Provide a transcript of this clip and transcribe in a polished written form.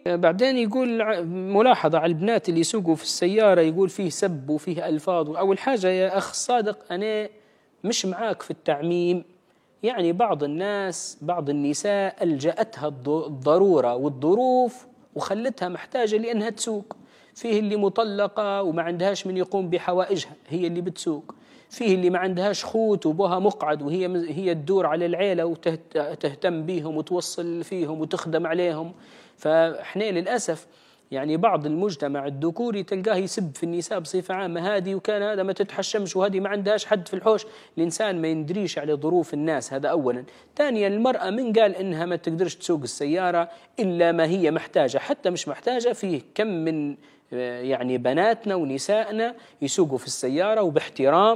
بعدين يقول ملاحظة على البنات اللي يسوقوا في السيارة، يقول فيه سب وفيه ألفاظ. أول حاجة يا أخ صادق، أنا مش معاك في التعميم. يعني بعض الناس، بعض النساء ألجأتها الضرورة والظروف وخلتها محتاجة لأنها تسوق. فيه اللي مطلقة وما عندهاش من يقوم بحوائجها، هي اللي بتسوق. فيه اللي ما عندهاش خوت وبوها مقعد، وهي تدور على العيلة وتهتم بيهم وتوصل فيهم وتخدم عليهم. فإحنا للأسف يعني بعض المجتمع الذكوري تلقاه يسب في النساء بصفة عامة، هذه وكان هذا ما تتحشمش وهذه ما عندهاش حد في الحوش. الإنسان ما يندريش على ظروف الناس، هذا أولا. ثانيا، المرأة من قال إنها ما تقدرش تسوق السيارة إلا ما هي محتاجة، حتى مش محتاجة. فيه كم من يعني بناتنا ونسائنا يسوقوا في السيارة وباحترام.